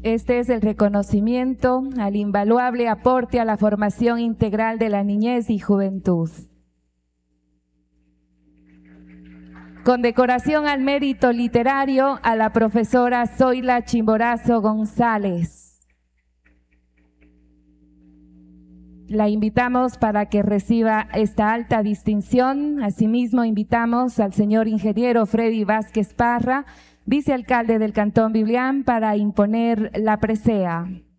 Este es el reconocimiento al invaluable aporte a la formación integral de la niñez y juventud. Condecoración al mérito literario a la profesora Zoila Chimborazo González. La invitamos para que reciba esta alta distinción. Asimismo, invitamos al señor ingeniero Freddy Vázquez Parra, vicealcalde del Cantón Biblián, para imponer la presea.